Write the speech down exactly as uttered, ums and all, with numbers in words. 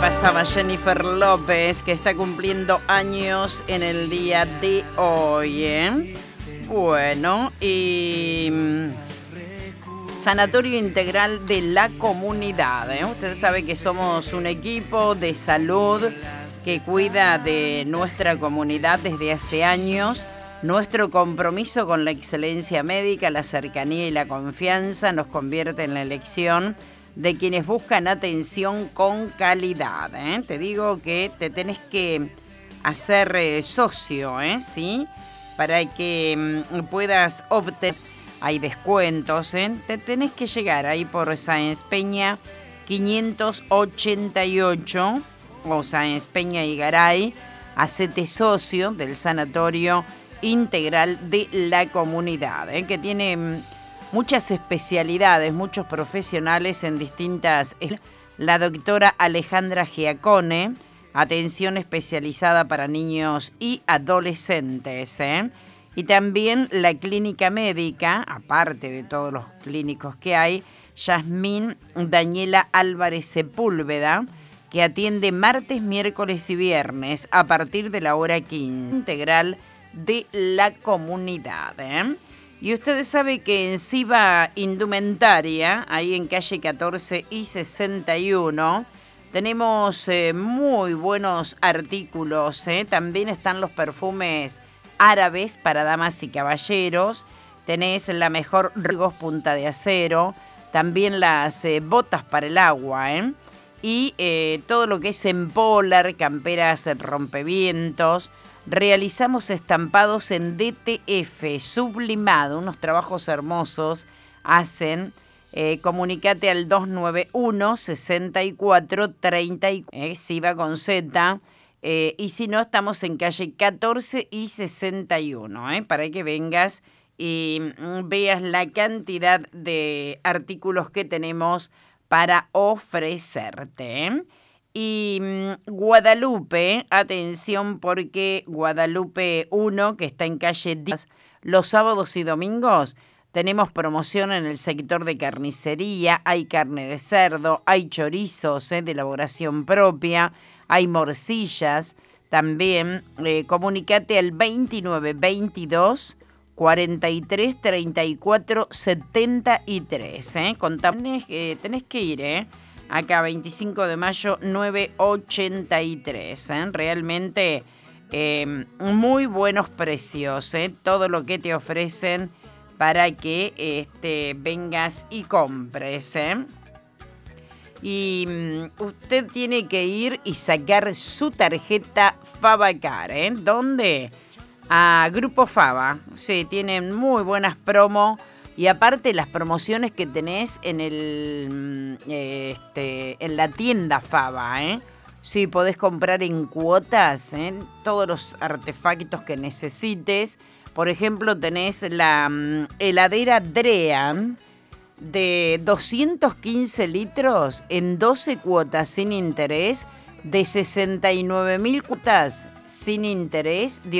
pasaba Jennifer López, que está cumpliendo años en el día de hoy, ¿eh? Bueno, y Sanatorio Integral de la Comunidad, ¿eh? Usted sabe que somos un equipo de salud que cuida de nuestra comunidad desde hace años. Nuestro compromiso con la excelencia médica, la cercanía y la confianza nos convierte en la elección de quienes buscan atención con calidad, ¿eh? Te digo que te tenés que hacer eh, socio, ¿eh? ¿Sí? Para que mm, puedas obtener, hay descuentos, ¿eh? Te tenés que llegar ahí por Sáenz Peña quinientos ochenta y ocho o Sáenz Peña y Garay. Hacete socio del Sanatorio Integral de la Comunidad, ¿eh? Que tiene mm, muchas especialidades, muchos profesionales en distintas. La doctora Alejandra Giacone, atención especializada para niños y adolescentes, ¿eh? Y también la clínica médica, aparte de todos los clínicos que hay, Yasmín Daniela Álvarez Sepúlveda, que atiende martes, miércoles y viernes a partir de la hora quince, integral de la comunidad, ¿eh? Y ustedes saben que en Siva Indumentaria, ahí en calle catorce y sesenta y uno, tenemos eh, muy buenos artículos, ¿eh? También están los perfumes árabes para damas y caballeros. Tenés la mejor Rigos Punta de Acero, también las eh, botas para el agua, ¿eh? Y eh, todo lo que es en polar, camperas rompevientos. Realizamos estampados en D T F, sublimado, unos trabajos hermosos hacen. Eh, comunicate al dos nueve uno, sesenta y cuatro, treinta y cuatro, eh, si va con Z, eh, y si no, estamos en calle catorce y sesenta y uno, eh, para que vengas y mm, veas la cantidad de artículos que tenemos para ofrecerte, ¿eh? Y mmm, Guadalupe, atención, porque Guadalupe uno, que está en calle diez, los sábados y domingos tenemos promoción en el sector de carnicería. Hay carne de cerdo, hay chorizos eh, de elaboración propia, hay morcillas también. Eh, comunicate al veintinueve veintidós cuarenta y tres treinta y cuatro setenta y tres. ¿eh? Contame, eh, tenés que ir, ¿eh? Acá, veinticinco de mayo, novecientos ochenta y tres. ¿eh? Realmente eh, muy buenos precios. ¿eh? Todo lo que te ofrecen para que este, vengas y compres. ¿eh? Y um, usted tiene que ir y sacar su tarjeta Favacar. ¿eh? ¿Dónde? A Grupo Fava. Sí, tienen muy buenas promos. Y aparte las promociones que tenés en el este, en la tienda Fava, ¿eh? Sí, podés comprar en cuotas, ¿eh? Todos los artefactos que necesites. Por ejemplo, tenés la um, heladera Drean de doscientos quince litros en doce cuotas sin interés, de sesenta y nueve mil cuotas sin interés.